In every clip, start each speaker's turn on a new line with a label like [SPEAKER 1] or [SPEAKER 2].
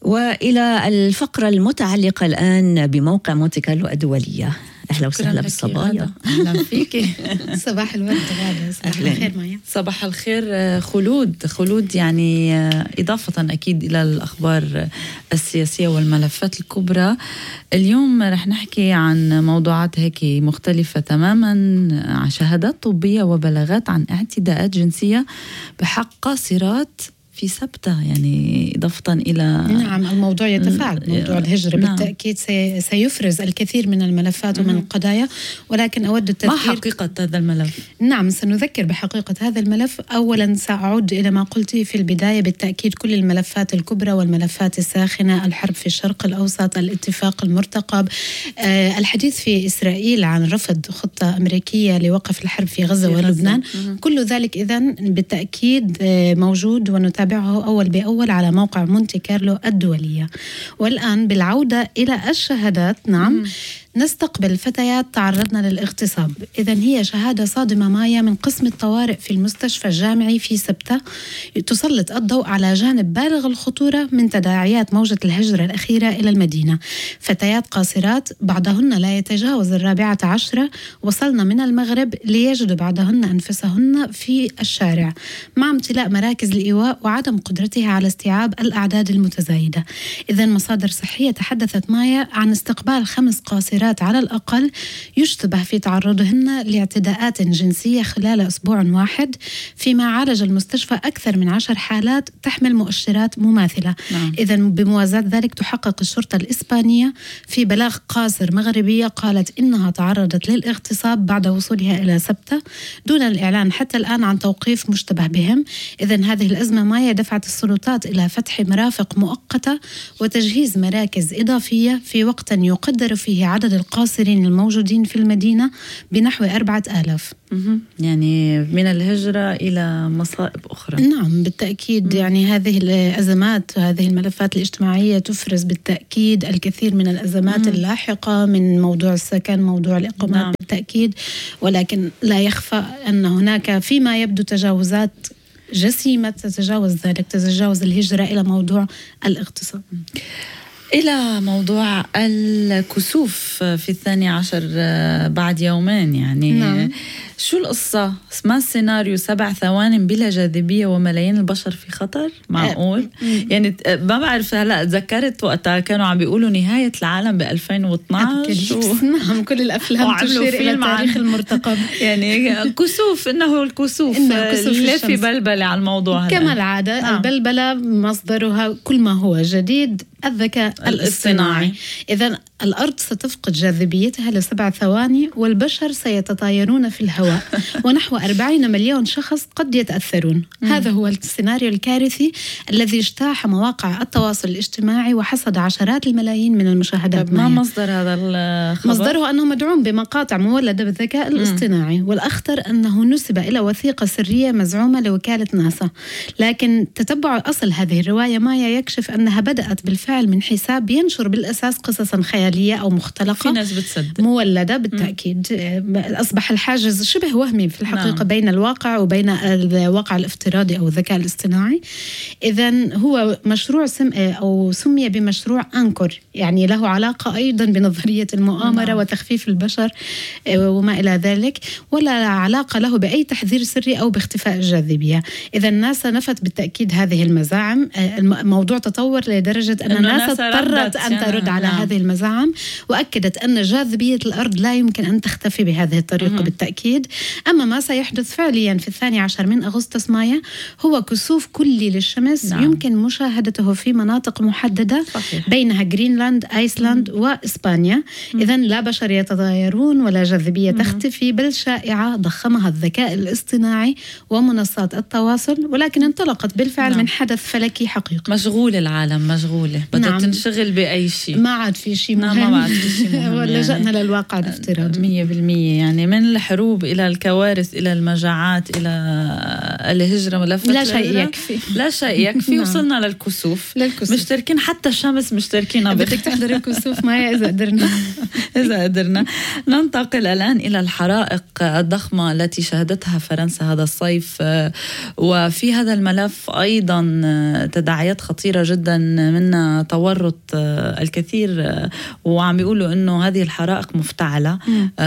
[SPEAKER 1] وإلى الفقرة المتعلقة الآن بموقع مونتي كارلو الدولية. أهلا وسهلا بالصبايا.
[SPEAKER 2] أهلا فيكي.
[SPEAKER 3] صباح الورد غادة. صباح الخير مايا.
[SPEAKER 2] صباح الخير خلود يعني إضافة أكيد إلى الأخبار السياسية والملفات الكبرى. اليوم رح نحكي عن موضوعات هيك مختلفة تماما، عن شهادات طبية وبلاغات عن اعتداءات جنسية بحق قاصرات في سبتة، يعني إضافة إلى
[SPEAKER 3] نعم الموضوع يتفاعل. موضوع الهجرة
[SPEAKER 2] نعم.
[SPEAKER 3] بالتأكيد سيفرز الكثير من الملفات ومن القضايا، ولكن أود التذكير.
[SPEAKER 2] ما حقيقة هذا الملف؟
[SPEAKER 3] نعم سنذكر بحقيقة هذا الملف. أولا سأعود إلى ما قلت في البداية، بالتأكيد كل الملفات الكبرى والملفات الساخنة، الحرب في الشرق الأوسط، الاتفاق المرتقب، الحديث في إسرائيل عن رفض خطة أمريكية لوقف الحرب في غزة ولبنان. كل ذلك إذن بالتأكيد موجود ونتابعه أول بأول على موقع مونتي كارلو الدولية. والآن بالعودة إلى الشهادات، نعم نستقبل فتيات تعرضنا للاغتصاب. إذن هي شهادة صادمة مايا من قسم الطوارئ في المستشفى الجامعي في سبتة، تسلط الضوء على جانب بالغ الخطورة من تداعيات موجة الهجرة الأخيرة إلى المدينة. فتيات قاصرات بعضهن لا يتجاوز 14 وصلن من المغرب ليجدوا بعضهن أنفسهن في الشارع مع امتلاء مراكز الإيواء وعدم قدرتها على استيعاب الأعداد المتزايدة. إذن مصادر صحية تحدثت مايا عن استقبال 5 قاصرات على الأقل يشتبه في تعرضهن لاعتداءات جنسية خلال أسبوع واحد، فيما عالج المستشفى أكثر من 10 حالات تحمل مؤشرات مماثلة. إذن بموازاة ذلك تحقق الشرطة الإسبانية في بلاغ قاصر مغربية قالت إنها تعرضت للاغتصاب بعد وصولها إلى سبتة دون الإعلان حتى الآن عن توقيف مشتبه بهم. إذن هذه الأزمة مايا دفعت السلطات إلى فتح مرافق مؤقتة وتجهيز مراكز إضافية في وقت يقدر فيه عدد القاصرين الموجودين في المدينة بنحو 4000.
[SPEAKER 2] يعني من الهجرة إلى مصائب أخرى.
[SPEAKER 3] نعم بالتأكيد. يعني هذه الأزمات، هذه الملفات الاجتماعية تفرز بالتأكيد الكثير من الأزمات اللاحقة، من موضوع السكن، موضوع الإقامات. نعم. بالتأكيد، ولكن لا يخفى أن هناك فيما يبدو تجاوزات جسيمة تتجاوز ذلك، تتجاوز الهجرة إلى موضوع الاغتصاب.
[SPEAKER 2] إلى موضوع الكسوف في 12 بعد يومين، يعني
[SPEAKER 3] نعم.
[SPEAKER 2] شو القصة؟ ما السيناريو 7 ثوان بلا جاذبية وملايين البشر في خطر؟ معقول؟ يعني ما بعرف، هلأ تذكرت وقتها كانوا عم بيقولوا نهاية العالم ب2012
[SPEAKER 3] نعم كل الأفلام تشير إلى التاريخ المرتقب.
[SPEAKER 2] يعني كسوف، إنه الكسوف اللي في بلبلة على الموضوع
[SPEAKER 3] كما العادة. البلبلة مصدرها كل ما هو جديد الذكاء الاصطناعي. إذن الأرض ستفقد جاذبيتها ل7 ثواني والبشر سيتطايرون في الهواء ونحو 40 مليون شخص قد يتأثرون. هذا هو السيناريو الكارثي الذي اجتاح مواقع التواصل الاجتماعي وحصد عشرات الملايين من المشاهدات.
[SPEAKER 2] ما مصدر هذا الخبر؟
[SPEAKER 3] مصدره أنه مدعوم بمقاطع مولدة بالذكاء الاصطناعي، والأخطر أنه نسب إلى وثيقة سرية مزعومة لوكالة ناسا. لكن تتبع أصل هذه الرواية مايا يكشف أنها بدأت بالفعل من حساب ينشر بالأساس قصصا خيالية أو مختلقة،
[SPEAKER 2] في ناس بتصدق،
[SPEAKER 3] مولدة بالتأكيد. أصبح الحاجز شبه وهمي في الحقيقة بين الواقع وبين الواقع الافتراضي أو الذكاء الاصطناعي. إذن هو مشروع سمي بمشروع أنكور، يعني له علاقة أيضا بنظرية المؤامرة وتخفيف البشر وما إلى ذلك، ولا علاقة له بأي تحذير سري أو باختفاء الجاذبية. إذن ناسا نفت بالتأكيد هذه المزاعم. الموضوع تطور لدرجة أن ناسا اضطرت أن ترد على هذه المزاعم، وأكدت أن جاذبية الأرض لا يمكن أن تختفي بهذه الطريقة بالتأكيد. أما ما سيحدث فعليا في 12 من أغسطس مايا هو كسوف كلي للشمس. يمكن مشاهدته في مناطق محددة. صحيح. بينها جرينلاند، أيسلاند وإسبانيا. إذن لا بشر يتطايرون ولا جاذبية تختفي، بل شائعة ضخمها الذكاء الاصطناعي ومنصات التواصل، ولكن انطلقت بالفعل من حدث فلكي حقيقي.
[SPEAKER 2] مشغول العالم، مشغولة بدها تنشغل بأي شيء،
[SPEAKER 3] ما عاد في شيء
[SPEAKER 2] أنا ما بعرف شيء مهم
[SPEAKER 3] لجأنا للواقع الافتراضي
[SPEAKER 2] 100%. يعني من الحروب إلى الكوارث إلى المجاعات إلى الهجرة ملفات
[SPEAKER 3] لا شيء يكفي
[SPEAKER 2] لا شيء يكفي. وصلنا للكسوف مشتركين، حتى الشمس مشتركين.
[SPEAKER 3] بدك تحضر الكسوف معي إذا قدرنا
[SPEAKER 2] إذا قدرنا. ننتقل الآن إلى الحرائق الضخمة التي شهدتها فرنسا هذا الصيف، وفي هذا الملف أيضا تداعيات خطيرة جدا، منها تورط الكثير، وعم بيقولوا إنه هذه الحرائق مفتعلة.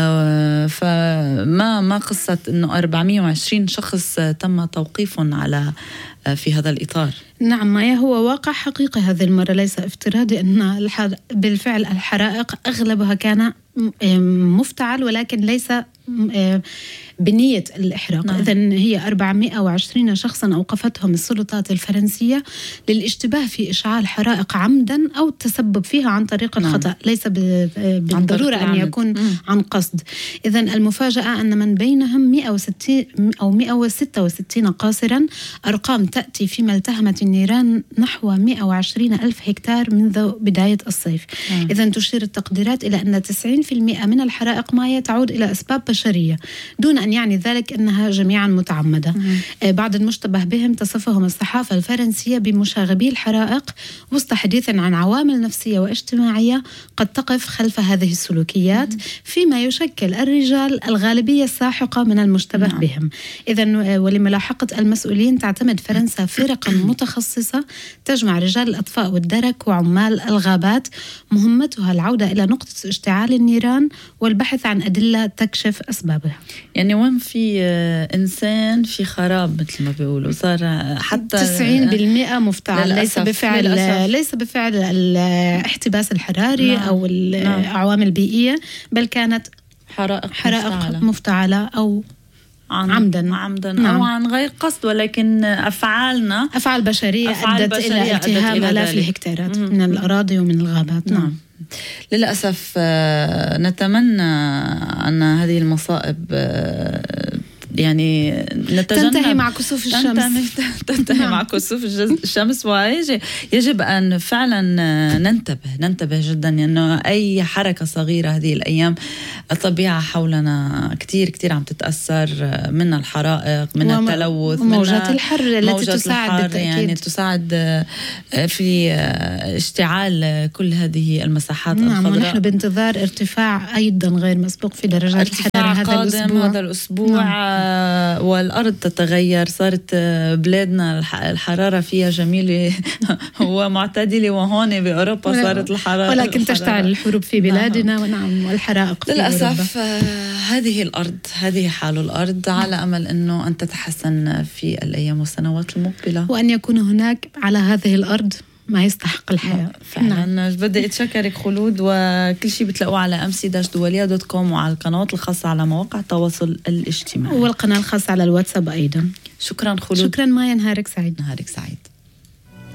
[SPEAKER 2] فما قصة إنه 420 شخص تم توقيفهم على في هذا الإطار؟
[SPEAKER 3] نعم، ما هو واقع حقيقي هذه المرة، ليس افتراضي. أن بالفعل الحرائق أغلبها كان مفتعل، ولكن ليس بنية الإحراق.
[SPEAKER 2] نعم.
[SPEAKER 3] إذن هي 420 شخصا أوقفتهم السلطات الفرنسية للاشتباه في إشعال حرائق عمدا أو التسبب فيها عن طريق الخطأ. نعم. ليس بالضرورة أن يكون عن قصد. إذن المفاجأة أن من بينهم 160 أو 166 قاصرا، أرقام تأتي فيما التهمت النيران نحو 120 ألف هكتار منذ بداية الصيف. إذن تشير التقديرات إلى أن 90% من الحرائق ما تعود إلى أسباب بشرية، دون أن يعني ذلك أنها جميعا متعمدة. بعض المشتبه بهم تصفهم الصحافة الفرنسية بمشاغبي الحرائق، وسط حديث عن عوامل نفسية واجتماعية قد تقف خلف هذه السلوكيات، فيما يشكل الرجال الغالبية الساحقة من المشتبه بهم. إذن ولملاحقة المسؤولين تعتمد فرنسا فرقا متخصصة تجمع رجال الأطفاء والدرك وعمال الغابات، مهمتها العودة إلى نقطة اشتعال النيران والبحث عن أدلة تكشف أسبابها.
[SPEAKER 2] يعني وين في إنسان في خراب مثل ما بيقولوا، صار حتى
[SPEAKER 3] 90% مفتعل. ليس بفعل الاحتباس الحراري أو العوامل البيئية، بل كانت حرائق مفتعلة أو عمدا
[SPEAKER 2] نعم. أو عن غير قصد، ولكن أفعال بشرية أدت إلى التهام آلاف الهكتارات من الأراضي ومن الغابات. نعم. للأسف نتمنى أن هذه المصائب يعني
[SPEAKER 3] تنتهي مع كسوف الشمس.
[SPEAKER 2] تنتهي مع كسوف الشمس. ويجب أن فعلا ننتبه جدا، لأنه أي حركة صغيرة هذه الأيام الطبيعة حولنا كتير عم تتأثر من الحرائق، من التلوث،
[SPEAKER 3] موجات الحر التي تساعد
[SPEAKER 2] يعني تساعد في اشتعال كل هذه المساحات الخضراء.
[SPEAKER 3] ونحن بانتظار ارتفاع أيضا غير مسبوق في درجات الحرارة هذا الأسبوع.
[SPEAKER 2] والأرض تتغير، صارت بلادنا الحرارة فيها جميلة ومعتدلة، وهون بأوروبا صارت الحرارة،
[SPEAKER 3] ولكن تشتعل الحروب في بلادنا. ونعم، والحرائق في
[SPEAKER 2] للأسف هذه حال الأرض، على أمل أنه أن تتحسن في الأيام والسنوات المقبلة،
[SPEAKER 3] وأن يكون هناك على هذه الأرض ما يستحق الحياة.
[SPEAKER 2] فعلا. بدي أتشكرك خلود، وكل شيء بتلاقوه على mc-dualia.com وعلى القنوات الخاصة على مواقع التواصل الاجتماعي،
[SPEAKER 3] والقناة الخاصة على الواتساب أيضا.
[SPEAKER 2] شكرا خلود.
[SPEAKER 3] شكرا مايا، نهارك سعيد.
[SPEAKER 2] نهارك سعيد.